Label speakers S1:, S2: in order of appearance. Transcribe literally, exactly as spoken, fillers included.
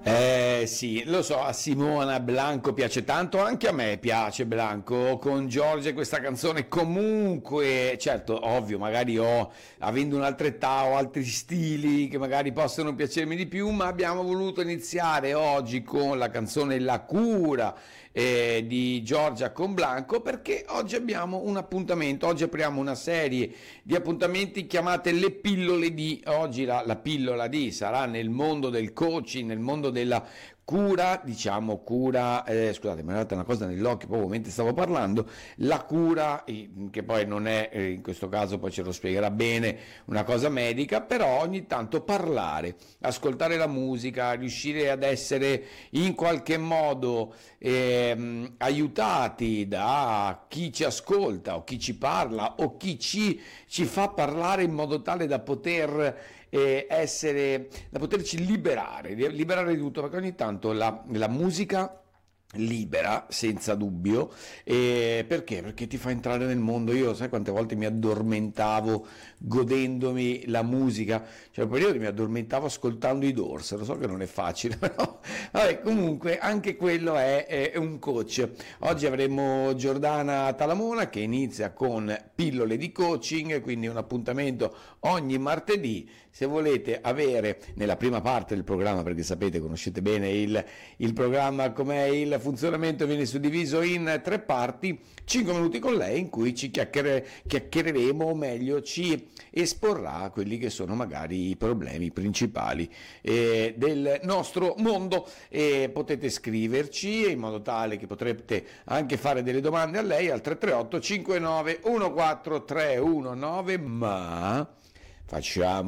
S1: Eh sì, lo so, a Simona Blanco piace tanto, anche a me piace Blanco, con Giorgia questa canzone comunque, certo, ovvio, magari ho, avendo un'altra età ho altri stili che magari possono piacermi di più, ma abbiamo voluto iniziare oggi con la canzone La cura eh, di Giorgia con Blanco perché oggi abbiamo un appuntamento, oggi apriamo una serie di appuntamenti chiamate le pillole di, oggi la, la pillola di sarà nel mondo del coaching, nel mondo della cura, diciamo cura, eh, scusate, mi è arrivata una cosa nell'occhio proprio mentre stavo parlando, la cura, eh, che poi non è, eh, in questo caso poi ce lo spiegherà bene, una cosa medica, però ogni tanto parlare, ascoltare la musica, riuscire ad essere in qualche modo ehm, aiutati da chi ci ascolta o chi ci parla o chi ci, ci fa parlare in modo tale da poter eh, essere, da poterci liberare, liberare di tutto, perché ogni tanto la, la musica libera, senza dubbio, eh, perché? Perché ti fa entrare nel mondo. Io sai quante volte mi addormentavo godendomi la musica, cioè un periodo mi addormentavo ascoltando i Doors, lo so che non è facile, però vabbè, comunque anche quello è, è un coach. Oggi avremo Giordana Talamona che inizia con pillole di coaching, quindi un appuntamento ogni martedì. Se volete avere nella prima parte del programma, perché sapete, conoscete bene il, il programma, com'è il funzionamento, viene suddiviso in tre parti, cinque minuti con lei in cui ci chiacchiere, chiacchiereremo, o meglio ci esporrà quelli che sono magari i problemi principali eh, del nostro mondo, e potete scriverci in modo tale che potrete anche fare delle domande a lei al tre tre otto cinque nove uno quattro tre uno nove, ma facciamo